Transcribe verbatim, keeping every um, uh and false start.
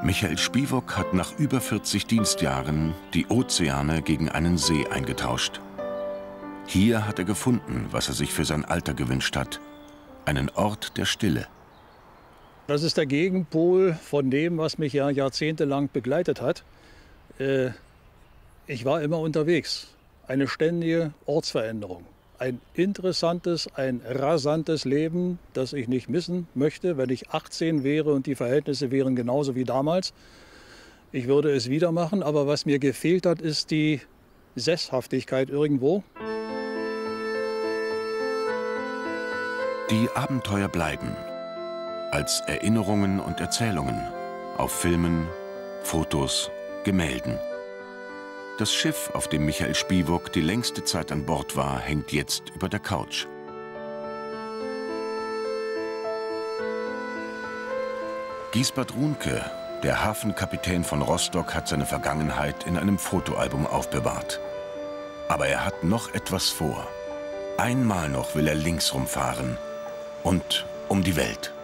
Michael Spivak hat nach über vierzig Dienstjahren die Ozeane gegen einen See eingetauscht. Hier hat er gefunden, was er sich für sein Alter gewünscht hat: einen Ort der Stille. Das ist der Gegenpol von dem, was mich ja jahrzehntelang begleitet hat. Äh, ich war immer unterwegs. Eine ständige Ortsveränderung. Ein interessantes, ein rasantes Leben, das ich nicht missen möchte. Wenn ich achtzehn wäre und die Verhältnisse wären genauso wie damals, ich würde es wieder machen. Aber was mir gefehlt hat, ist die Sesshaftigkeit irgendwo. Die Abenteuer bleiben. Als Erinnerungen und Erzählungen. Auf Filmen, Fotos, Gemälden. Das Schiff, auf dem Michael Spivak die längste Zeit an Bord war, hängt jetzt über der Couch. Giesbert Runke, der Hafenkapitän von Rostock, hat seine Vergangenheit in einem Fotoalbum aufbewahrt. Aber er hat noch etwas vor. Einmal noch will er links rumfahren und um die Welt.